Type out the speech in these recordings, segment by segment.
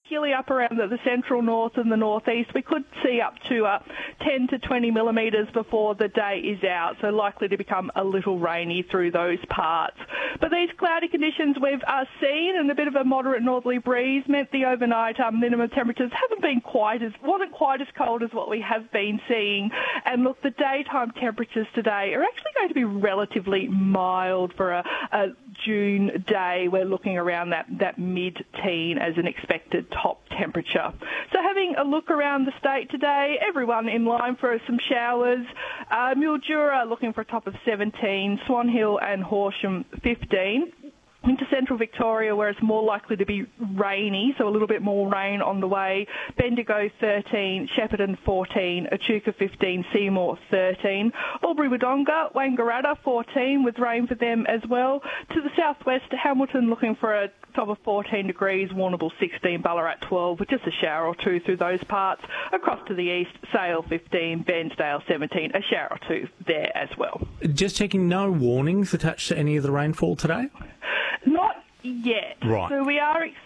particularly up around the central north and the northeast. We could see up to 10 to 20 millimetres before the day is out, so likely to become a little rainy through those parts. But these cloudy conditions we've seen and a bit of a moderate northerly breeze meant the overnight minimum temperatures wasn't quite as cold as what we have been seeing. And look, the daytime temperatures today are actually going to be relatively mild for a June day. We're looking around that mid-teen as an expected top temperature. So having a look around the state today, everyone in line for some showers. Mildura looking for a top of 17, Swan Hill and Horsham 15. Into central Victoria, where it's more likely to be rainy, so a little bit more rain on the way. Bendigo 13, Shepparton 14, Echuca 15, Seymour 13. Albury-Wodonga, Wangaratta 14 with rain for them as well. To the southwest, Hamilton looking for a top of 14 degrees, Warrnambool 16, Ballarat 12 with just a shower or two through those parts. Across to the east, Sale 15, Bairnsdale 17, a shower or two there as well. Just checking, no warnings attached to any of the rainfall today? Not yet. Right. So we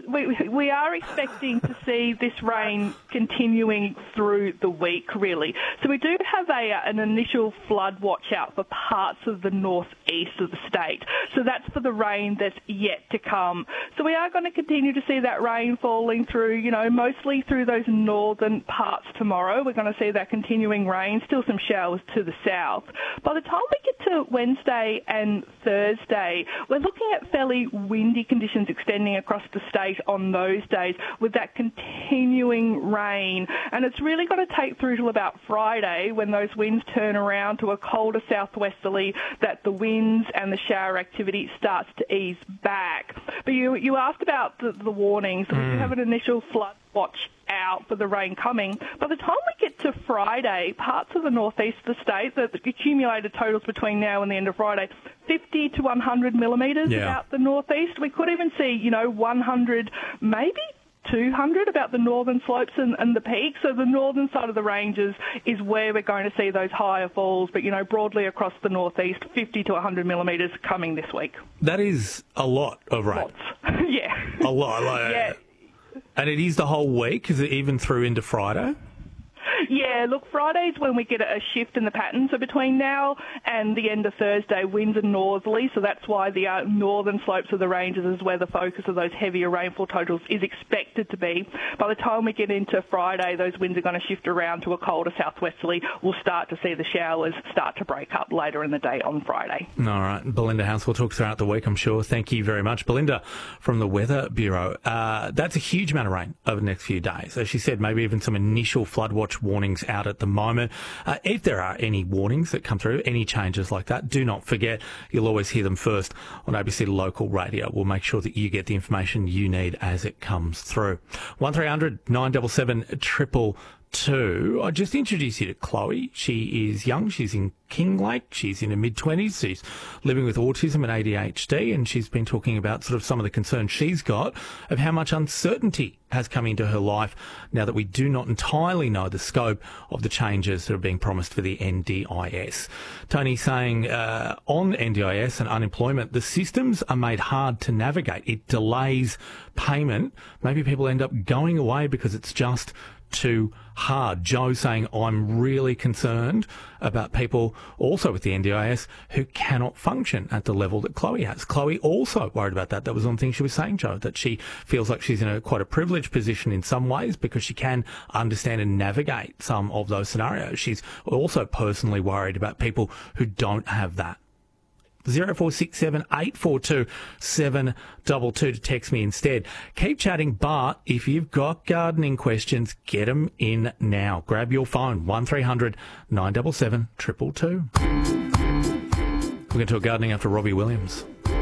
are expecting to see this rain continuing through the week, really. So we do have an initial flood watch out for parts of the northeast of the state. So that's for the rain that's yet to come. So we are going to continue to see that rain falling through, mostly through those northern parts tomorrow. We're going to see that continuing rain, still some showers to the south. By the time we get to Wednesday and Thursday, we're looking at fairly windy conditions extending across the state on those days with that continuing rain. And it's really going to take through till about Friday when those winds turn around to a colder southwesterly, that the winds and the shower activity starts to ease back. But you asked about the warnings. So we have an initial flood watch out for the rain coming. By the time we get to Friday, parts of the northeast of the state, the accumulated totals between now and the end of Friday, 50 to 100 millimetres about the northeast. We could even see, 100, maybe 200 about the northern slopes and the peaks. So the northern side of the ranges is where we're going to see those higher falls. But, broadly across the northeast, 50 to 100 millimetres coming this week. That is a lot of rain. Lots. Yeah. A lot. Yeah. And it is the whole week? Is it even through into Friday? Yeah, look, Friday's when we get a shift in the pattern. So between now and the end of Thursday, winds are northerly, so that's why the northern slopes of the ranges is where the focus of those heavier rainfall totals is expected to be. By the time we get into Friday, those winds are going to shift around to a colder southwesterly. We'll start to see the showers start to break up later in the day on Friday. All right. Belinda House, we'll talk throughout the week, I'm sure. Thank you very much. Belinda from the Weather Bureau. That's a huge amount of rain over the next few days. As she said, maybe even some initial flood watch warnings out at the moment. If there are any warnings that come through, any changes like that, do not forget, you'll always hear them first on ABC Local Radio. We'll make sure that you get the information you need as it comes through. 1300 977 222. I just introduced you to Chloe. She is young. She's in Kinglake. She's in her mid-20s. She's living with autism and ADHD, and she's been talking about sort of some of the concerns she's got of how much uncertainty has come into her life now that we do not entirely know the scope of the changes that are being promised for the NDIS. Tony's saying on NDIS and unemployment, the systems are made hard to navigate. It delays payment. Maybe people end up going away because it's just too hard. Joe saying, I'm really concerned about people also with the NDIS who cannot function at the level that Chloe has. Chloe also worried about that. That was one thing she was saying, Joe, that she feels like she's in quite a privileged position in some ways because she can understand and navigate some of those scenarios. She's also personally worried about people who don't have that. 0467 842 722 to text me instead. Keep chatting, but if you've got gardening questions, get them in now. Grab your phone, 1300 977 222. We're going to talk gardening after Robbie Williams.